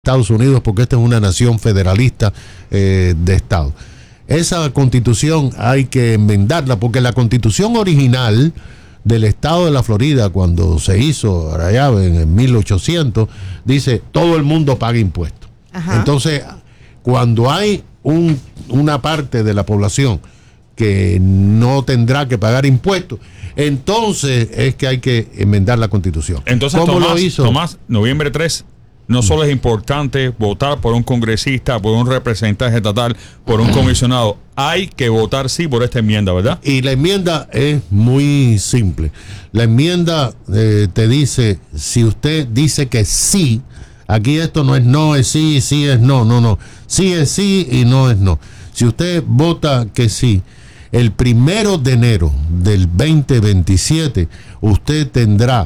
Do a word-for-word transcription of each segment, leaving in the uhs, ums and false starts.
Estados Unidos, porque esta es una nación federalista eh, de Estado. Esa constitución hay que enmendarla, porque la constitución original del estado de la Florida, cuando se hizo allá en mil ochocientos, dice todo el mundo paga impuestos. Ajá. Entonces, cuando hay un, una parte de la población que no tendrá que pagar impuestos, entonces es que hay que enmendar la constitución. Entonces, ¿Cómo Tomás, lo hizo? Tomás, noviembre tres, no solo es importante votar por un congresista, por un representante estatal, por un comisionado, hay que votar sí por esta enmienda, ¿verdad? Y la enmienda es muy simple. La enmienda eh, te dice, si usted dice que sí, aquí esto no es no, es sí, sí es no, no, no. Sí es sí y no es no. Si usted vota que sí, el primero de enero del veinte veintisiete, usted tendrá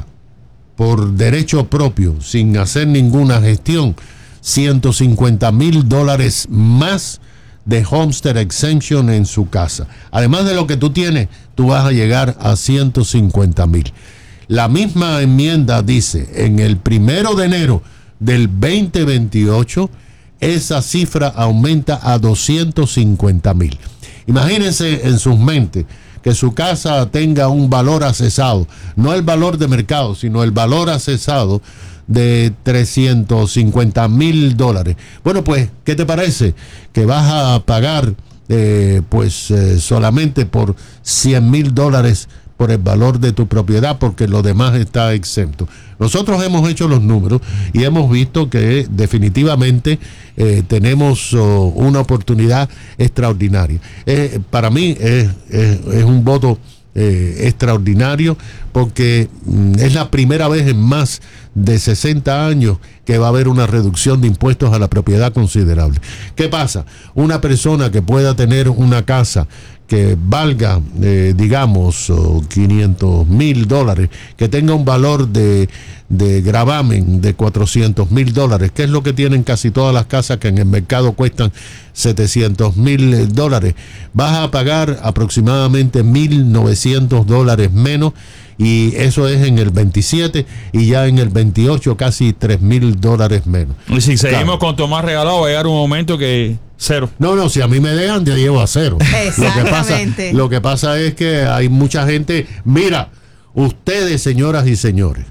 por derecho propio, sin hacer ninguna gestión, ciento cincuenta mil dólares más de Homestead Exemption en su casa. Además de lo que tú tienes, tú vas a llegar a ciento cincuenta mil. La misma enmienda dice, en el primero de enero del veinte veintiocho, esa cifra aumenta a doscientos cincuenta mil. Imagínense en sus mentes que su casa tenga un valor accesado, no el valor de mercado, sino el valor accesado de trescientos cincuenta mil dólares. Bueno, pues, ¿qué te parece? Que vas a pagar eh, pues eh, solamente por cien mil dólares por el valor de tu propiedad, porque lo demás está exento. Nosotros hemos hecho los números y hemos visto que definitivamente eh, tenemos oh, una oportunidad extraordinaria. Eh, para mí es, es, es un voto eh, extraordinario, porque mm, es la primera vez en más de sesenta años que va a haber una reducción de impuestos a la propiedad considerable. ¿Qué pasa? Una persona que pueda tener una casa que valga, eh, digamos, oh, quinientos mil dólares, que tenga un valor de, de gravamen de cuatrocientos mil dólares, que es lo que tienen casi todas las casas que en el mercado cuestan setecientos mil dólares, vas a pagar aproximadamente mil novecientos dólares menos, y eso es en el veintisiete, y ya en el veintiocho casi tres mil dólares menos. Y si seguimos claro. con Tomás regalado, va a llegar un momento que cero. No, no, si a mí me dejan, ya llevo a cero. Exactamente. Lo que pasa, lo que pasa es que hay mucha gente. Mira, ustedes, señoras y señores,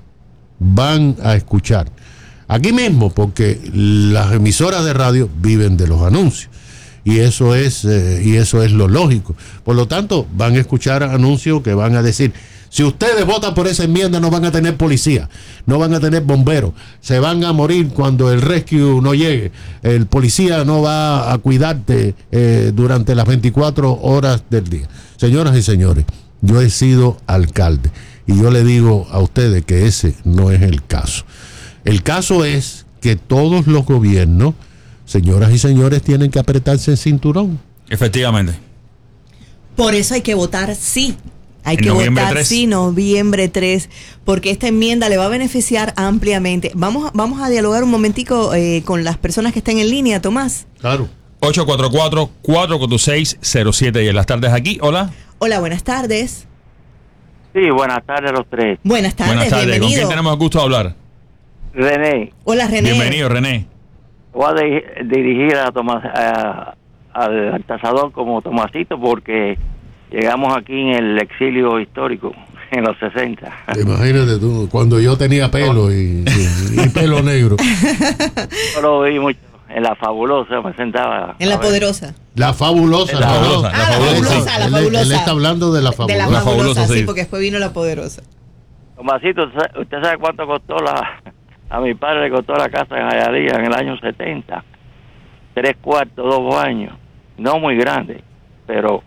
van a escuchar aquí mismo, porque las emisoras de radio viven de los anuncios. Y eso es, eh, y eso es lo lógico. Por lo tanto, van a escuchar anuncios que van a decir: si ustedes votan por esa enmienda, no van a tener policía, no van a tener bomberos, se van a morir cuando el rescue no llegue, el policía no va a cuidarte eh, durante las veinticuatro horas del día. Señoras y señores, yo he sido alcalde y yo le digo a ustedes que ese no es el caso. El caso es que todos los gobiernos, señoras y señores, tienen que apretarse el cinturón. Efectivamente. Por eso hay que votar sí. Hay En que noviembre votar tres. sí, noviembre tres, porque esta enmienda le va a beneficiar ampliamente. Vamos, vamos a dialogar un momentico eh, con las personas que están en línea, Tomás. Claro. ocho cuatro cuatro, cuatro cuatro seis, cero siete y en las tardes aquí. Hola. Hola, buenas tardes. Sí, buenas tardes a los tres. Buenas tardes, Buenas tardes. ¿Con bienvenido. quién tenemos el gusto de hablar? René, Hola, René. Bienvenido, René. voy a di- dirigir a Tomás, a- al tasador como Tomasito, porque llegamos aquí en el exilio histórico, en los sesenta. Imagínate tú, cuando yo tenía pelo y, y- y pelo negro. Yo lo vi mucho en La Fabulosa, me sentaba. En La a ver. Poderosa. La fabulosa. La ¿no? fabulosa, Ah, la fabulosa, la Él- fabulosa. Él está hablando de la De fabulosa. la La fabulosa, fabulosa, sí, sí. porque después vino La Poderosa. Tomasito, ¿usted sabe- ¿usted sabe cuánto costó la... A mi padre le costó la casa en Hialeah en el año setenta? Tres cuartos, dos baños. No muy grande, pero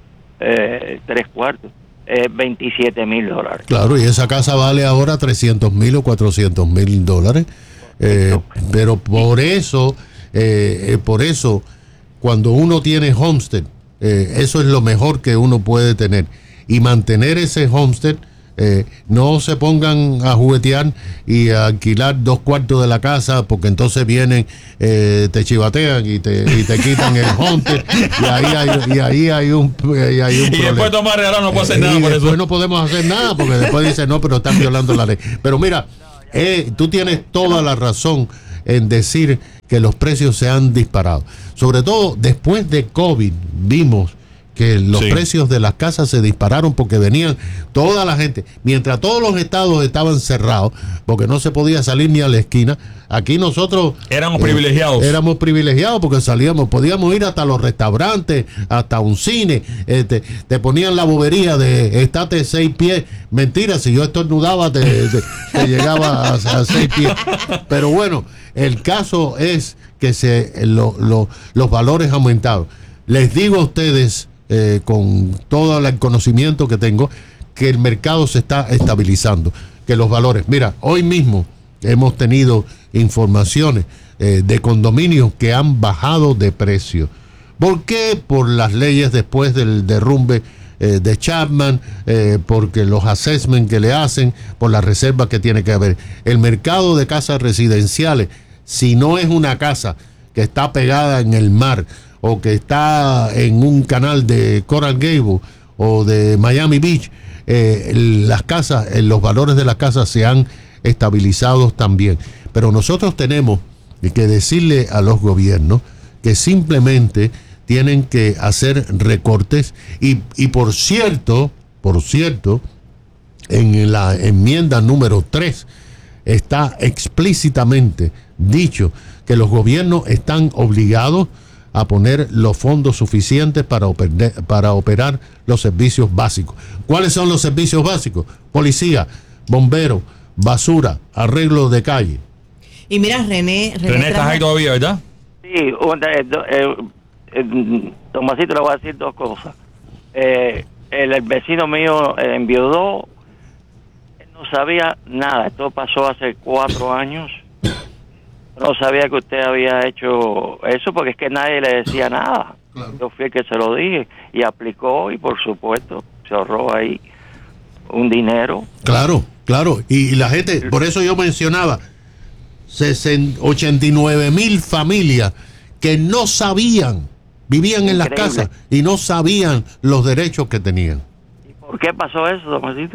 eh, tres cuartos. Eh, veintisiete mil dólares. Claro, y esa casa vale ahora trescientos mil o cuatrocientos mil dólares. Eh, pero por eso, eh, eh, por eso, cuando uno tiene homestead, eh, eso es lo mejor que uno puede tener. Y mantener ese homestead, eh, no se pongan a juguetear y a alquilar dos cuartos de la casa, porque entonces vienen, eh, te chivatean y te, y te quitan el homestead, y ahí hay, y ahí hay un, y hay un Y problema. después Tomás regalado no puede hacer Eh, nada y por después eso. no podemos hacer nada, porque después dicen, no, pero están violando la ley. Pero mira, eh, tú tienes toda la razón en decir que los precios se han disparado. Sobre todo después de COVID vimos que los Sí. precios de las casas se dispararon porque venían toda la gente, mientras todos los estados estaban cerrados, porque no se podía salir ni a la esquina, aquí nosotros Éramos privilegiados. éramos privilegiados porque salíamos, podíamos ir hasta los restaurantes, hasta un cine, eh, te, te ponían la bobería de estate seis pies, mentira, si yo estornudaba te, te, te llegaba a, a seis pies, pero bueno, el caso es que se lo, lo, los valores aumentaron. Les digo a ustedes, Eh, con todo el conocimiento que tengo, que el mercado se está estabilizando, que los valores, mira, hoy mismo hemos tenido informaciones eh, de condominios que han bajado de precio. ¿Por qué? Por las leyes después del derrumbe eh, de Chapman, eh, porque los assessments que le hacen, por la reserva que tiene que haber. El mercado de casas residenciales, si no es una casa que está pegada en el mar, o que está en un canal de Coral Gables o de Miami Beach, eh, las casas, eh, los valores de las casas se han estabilizado también. Pero nosotros tenemos que decirle a los gobiernos que simplemente tienen que hacer recortes y, y por cierto, por cierto, en la enmienda número tres está explícitamente dicho que los gobiernos están obligados a poner los fondos suficientes para operar, para operar los servicios básicos. ¿Cuáles son los servicios básicos? Policía, bomberos, basura, arreglo de calle. Y mira, René... René, estás trajo- ahí todavía, ¿verdad? Sí, un- eh, do- eh, eh, Tomasito, le voy a decir dos cosas. Eh, el, el vecino mío eh, enviudó, él no sabía nada, esto pasó hace cuatro años. No sabía que usted había hecho eso porque es que nadie le decía nada. Claro. Yo fui el que se lo dije y aplicó y por supuesto se ahorró ahí un dinero. Claro, claro. Y, y la gente, por eso yo mencionaba, ochenta y nueve mil familias que no sabían, vivían en las Increíble. casas y no sabían los derechos que tenían. ¿Y por qué pasó eso, Tomasito?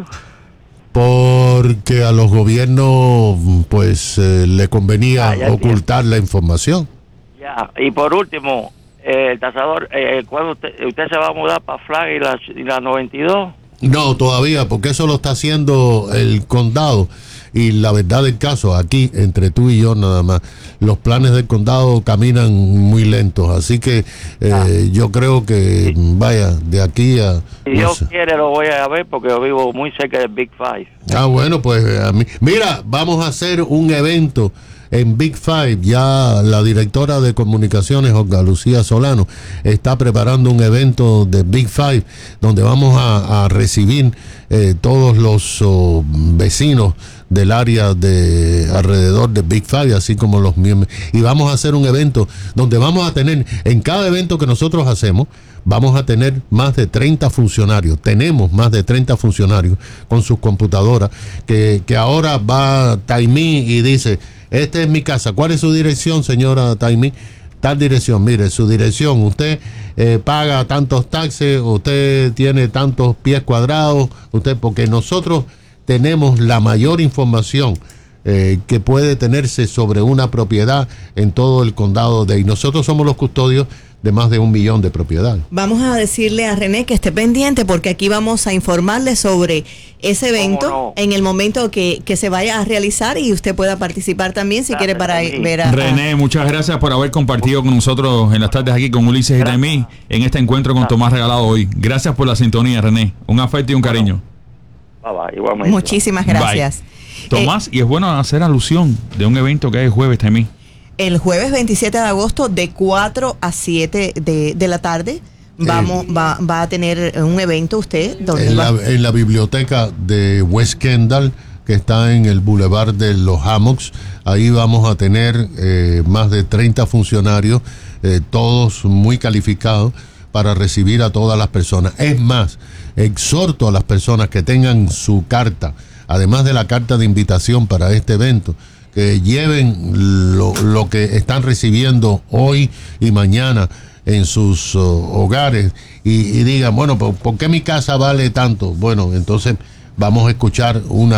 Porque a los gobiernos pues eh, le convenía Ah, ya ocultar la información. Ya, y por último, eh, el tasador, eh, ¿cuándo usted, usted se va a mudar para Flag y la, y la noventa y dos? No, todavía, porque eso lo está haciendo el condado. Y la verdad del caso, aquí, entre tú y yo nada más, los planes del condado caminan muy lentos. Así que eh, Ah. yo creo que, vaya, de aquí a... Si no Dios sé. quiere lo voy a ver porque yo vivo muy cerca del Big Five. Ah, bueno, pues a mí... Mira, vamos a hacer un evento en Big Five. Ya la directora de comunicaciones, Olga Lucía Solano, está preparando un evento de Big Five donde vamos a, a recibir eh, todos los oh, vecinos del área de alrededor de Big Five, así como los miembros. Y vamos a hacer un evento donde vamos a tener, en cada evento que nosotros hacemos, vamos a tener más de treinta funcionarios. Tenemos más de treinta funcionarios con sus computadoras, que, que ahora va Taimí y dice, esta es mi casa. ¿Cuál es su dirección, señora Taimí? Tal dirección. Mire, su dirección, usted eh, paga tantos taxes, usted tiene tantos pies cuadrados, usted, porque nosotros tenemos la mayor información eh, que puede tenerse sobre una propiedad en todo el condado de, y nosotros somos los custodios de más de un millón de propiedades. Vamos a decirle a René que esté pendiente porque aquí vamos a informarle sobre ese evento no? en el momento que, que se vaya a realizar y usted pueda participar también si Gracias, quiere para René. ver a... René, muchas gracias por haber compartido con nosotros en las tardes aquí con Ulises y Taimí en este encuentro con Tomás Regalado hoy. Gracias por la sintonía, René. Un afecto y un cariño. Bye, bye, igualmente. Muchísimas gracias. Bye. Tomás, y es bueno hacer alusión de un evento que hay el jueves, Taimí. El jueves veintisiete de agosto de cuatro a siete de, de la tarde vamos va, va a tener un evento usted donde En va- la, en la biblioteca de West Kendall, que está en el Boulevard de los Hammocks, ahí vamos a tener eh, más de treinta funcionarios, eh, todos muy calificados para recibir a todas las personas. Es más, exhorto a las personas que tengan su carta, además de la carta de invitación para este evento, que lleven lo, lo que están recibiendo hoy y mañana en sus uh, hogares y, y digan, bueno, ¿por, ¿por qué mi casa vale tanto? Bueno, entonces vamos a escuchar una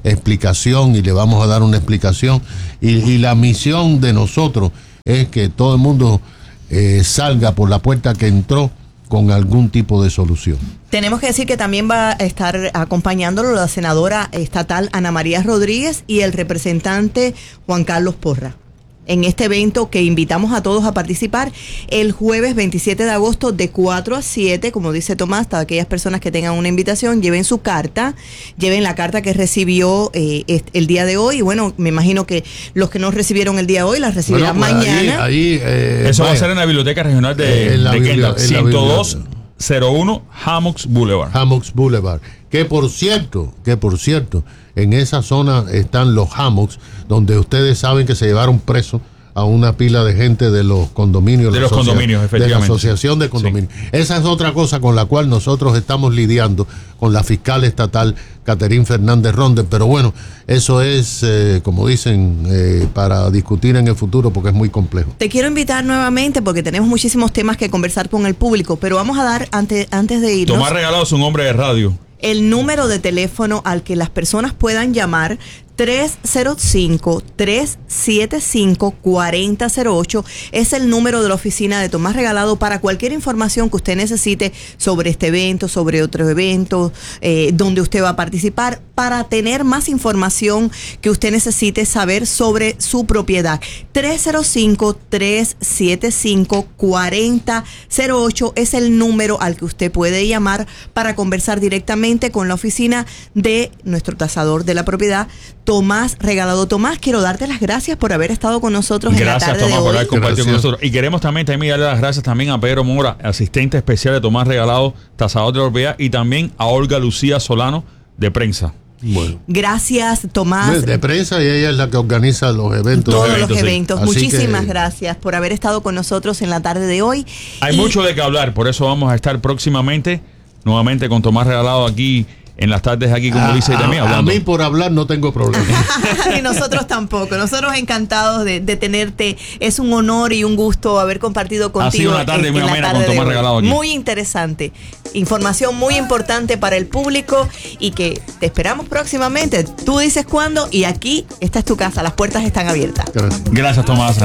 explicación y le vamos a dar una explicación. Y, y la misión de nosotros es que todo el mundo eh, salga por la puerta que entró con algún tipo de solución. Tenemos que decir que también va a estar acompañándolo la senadora estatal Ana María Rodríguez y el representante Juan Carlos Porra, en este evento que invitamos a todos a participar el jueves veintisiete de agosto de cuatro a siete, como dice Tomás, para aquellas personas que tengan una invitación, lleven su carta, lleven la carta que recibió eh, el día de hoy, y bueno, me imagino que los que no recibieron el día de hoy las recibirán Bueno, pues mañana. Ahí, ahí, eh, Eso va a vaya, ser en la Biblioteca Regional de, Eh, en la de bibli- Kendall, en la ciento dos biblioteca. cero uno Hammocks Boulevard. Hammocks Boulevard. Que por cierto, que por cierto, en esa zona están los hammocks, donde ustedes saben que se llevaron presos a una pila de gente de los condominios. De la los asocia- condominios, De la efectivamente. asociación de condominios. Esa es otra cosa con la cual nosotros estamos lidiando con la fiscal estatal, Catherine Fernández Ronde. Pero bueno, eso es, eh, como dicen, eh, para discutir en el futuro porque es muy complejo. Te quiero invitar nuevamente porque tenemos muchísimos temas que conversar con el público, pero vamos a dar antes, antes de irnos Tomás Regalado es un hombre de radio. el número de teléfono al que las personas puedan llamar, tres cero cinco, tres siete cinco, cuatro cero cero ocho. Es el número de la oficina de Tomás Regalado para cualquier información que usted necesite sobre este evento, sobre otro evento, eh, donde usted va a participar, para tener más información que usted necesite saber sobre su propiedad. tres cero cinco, tres siete cinco, cuatro cero cero ocho es el número al que usted puede llamar para conversar directamente con la oficina de nuestro tasador de la propiedad, Tomás Regalado. Tomás, quiero darte las gracias por haber estado con nosotros en la Gracias, tarde Tomás, de por hoy. haber compartido con Gracias. nosotros. Y queremos también, también darle las gracias también a Pedro Mora, asistente especial de Tomás Regalado, tasador de la propiedad, y también a Olga Lucía Solano, de prensa. Bueno. Gracias, Tomás. De, de prensa, y ella es la que organiza los eventos. Todos eventos, los sí. eventos. Así Muchísimas que- gracias por haber estado con nosotros en la tarde de hoy. Hay Y- mucho de qué hablar, por eso vamos a estar próximamente, nuevamente con Tomás Regalado aquí en las tardes, aquí como dice a, también a hablando. mí por hablar no tengo problema. Y nosotros tampoco. Nosotros encantados de, de tenerte. Es un honor y un gusto haber compartido contigo. sido una tarde en- muy en la amena tarde con Tomás de hoy. Regalado aquí. Muy interesante. Información muy importante para el público y que te esperamos próximamente. Tú dices cuándo y aquí esta es tu casa. Las puertas están abiertas. Gracias. Gracias, Tomás.